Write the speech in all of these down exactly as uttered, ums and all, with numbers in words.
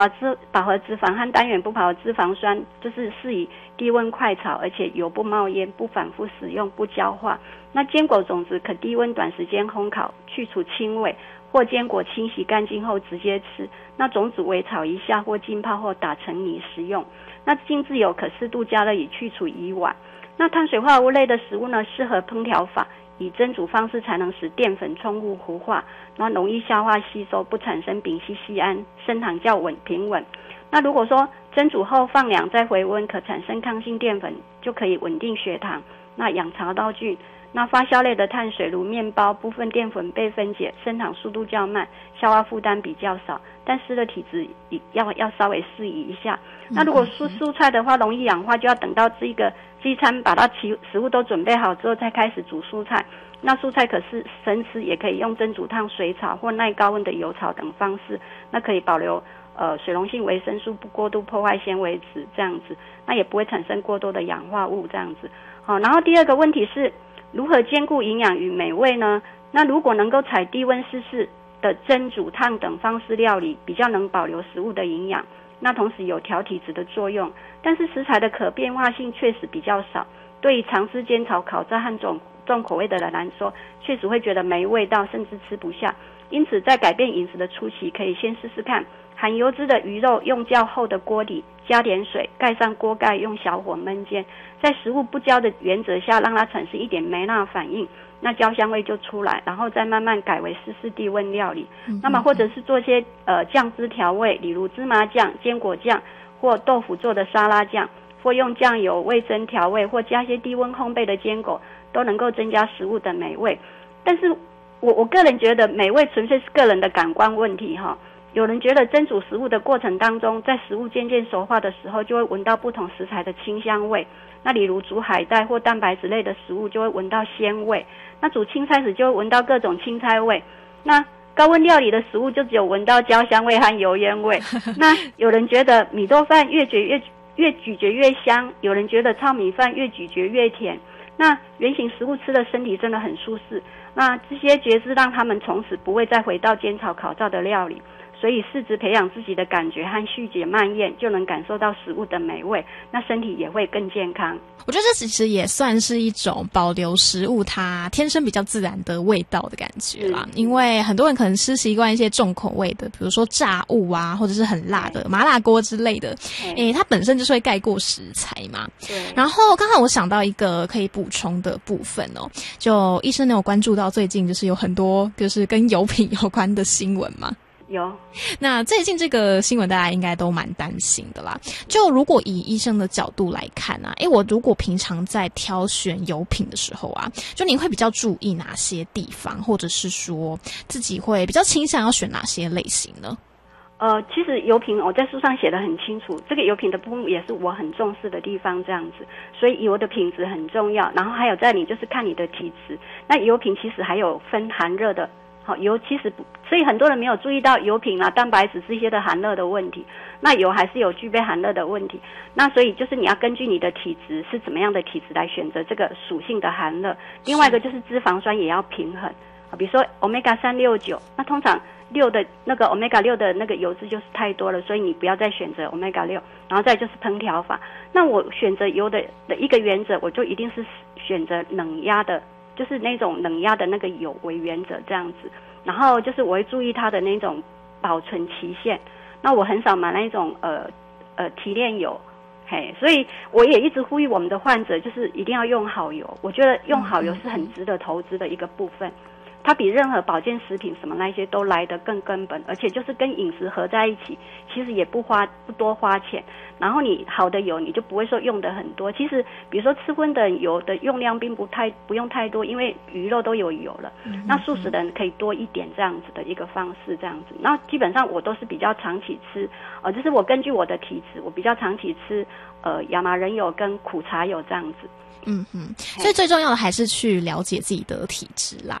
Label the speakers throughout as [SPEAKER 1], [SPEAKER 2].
[SPEAKER 1] 脂饱和脂肪和单元不饱和脂肪酸，就是适宜低温快炒，而且油不冒烟，不反复使用，不焦化。那坚果种子可低温短时间烘烤，去除腥味，或坚果清洗干净后直接吃。那种子微炒一下，或浸泡后打成泥食用。那精制油可适度加热以去除乙烷。那碳水化合物类的食物呢，适合烹调法，以蒸煮方式才能使淀粉充分糊化，然后容易消化吸收，不产生丙烯酰胺，升糖较稳平稳。那如果说蒸煮后放凉再回温，可产生抗性淀粉，就可以稳定血糖，那养肠道菌。那发酵类的碳水如面包，部分淀粉被分解，升糖速度较慢，消化负担比较少，但湿的体质要要稍微适宜一下。那如果蔬蔬菜的话容易氧化，就要等到这个这一餐把它食物都准备好之后再开始煮蔬菜。那蔬菜可是生吃，也可以用蒸煮烫、水炒或耐高温的油炒等方式，那可以保留呃水溶性维生素，不过度破坏纤维质，这样子，那也不会产生过多的氧化物，这样子。好，然后第二个问题是如何兼顾营养与美味呢？那如果能够采低温湿式的蒸煮烫等方式料理，比较能保留食物的营养，那同时有调体质的作用，但是食材的可变化性确实比较少，对于长时煎炒烤炸和重重口味的人来说，确实会觉得没味道，甚至吃不下。因此在改变饮食的初期，可以先试试看含油脂的鱼肉用较厚的锅底，加点水，盖上锅盖，用小火焖煎，在食物不焦的原则下，让它产生一点梅纳反应，那焦香味就出来，然后再慢慢改为湿式低温料理。嗯嗯嗯那么或者是做些呃酱汁调味，例如芝麻酱、坚果酱或豆腐做的沙拉酱，或用酱油、味噌调味，或加些低温烘焙的坚果，都能够增加食物的美味。但是我我个人觉得美味纯粹是个人的感官问题哈。有人觉得蒸煮食物的过程当中，在食物渐渐熟化的时候，就会闻到不同食材的清香味。那例如煮海带或蛋白质类的食物，就会闻到鲜味。那煮青菜时就会闻到各种青菜味。那高温料理的食物就只有闻到焦香味和油烟味。那有人觉得米豆饭越咀越越咀嚼越香，有人觉得糙米饭越咀嚼越甜。那原型食物吃的身体真的很舒适。那这些觉知让他们从此不会再回到煎炒烤炸的料理。所以试着培养自己的感觉和细节慢咽，就能感受到食物的美味，那身体也会更健康。
[SPEAKER 2] 我觉得这其实也算是一种保留食物它天生比较自然的味道的感觉啦。因为很多人可能吃习惯一些重口味的，比如说炸物啊，或者是很辣的麻辣锅之类的，诶，它本身就是会盖过食材嘛。对。然后刚好我想到一个可以补充的部分哦，就医生你有关注到最近就是有很多就是跟油品有关的新闻吗？
[SPEAKER 1] 有，
[SPEAKER 2] 那最近这个新闻大家应该都蛮担心的啦。就如果以医生的角度来看啊，诶，我如果平常在挑选油品的时候啊，就您会比较注意哪些地方，或者是说自己会比较倾向要选哪些类型呢？
[SPEAKER 1] 呃，其实油品我在书上写得很清楚，这个油品的部分也是我很重视的地方，这样子，所以油的品质很重要。然后还有在你就是看你的体质，那油品其实还有分寒热的。好，油其实不，所以很多人没有注意到油品啊、蛋白质这些的寒热的问题。那油还是有具备寒热的问题。那所以就是你要根据你的体质是怎么样的体质来选择这个属性的寒热。另外一个就是脂肪酸也要平衡。比如说 欧米伽三 六九，那通常六的那个 欧米伽六的那个油脂就是太多了，所以你不要再选择 欧米伽六。然后再就是烹调法。那我选择油的的一个原则，我就一定是选择冷压的。就是那种冷压的那个油为原则这样子，然后就是我会注意它的那种保存期限。那我很少买那种呃呃提炼油，嘿，所以我也一直呼吁我们的患者，就是一定要用好油。我觉得用好油是很值得投资的一个部分，它比任何保健食品什么那些都来得更根本，而且就是跟饮食合在一起，其实也不花不多花钱。然后你好的油你就不会说用的很多。其实比如说吃荤的油的用量并不太不用太多，因为鱼肉都有油了。嗯、那素食的人可以多一点这样子的一个方式这样子。那基本上我都是比较长期吃，呃，就是我根据我的体质，我比较长期吃呃亚麻仁油跟苦茶油这样子。
[SPEAKER 2] 嗯嗯，所以最重要的还是去了解自己的体质啦，然后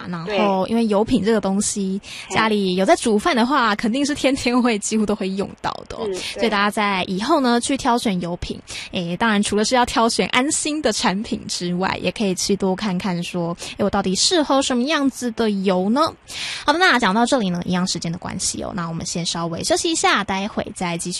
[SPEAKER 2] 后因为油品这个东西，家里有在煮饭的话，肯定是天天会几乎都会用到的哦。所以大家在以后呢去挑选油品，诶，当然除了是要挑选安心的产品之外，也可以去多看看说，诶，我到底适合什么样子的油呢？好的，那讲到这里呢，一样时间的关系哦，那我们先稍微休息一下，待会再继续。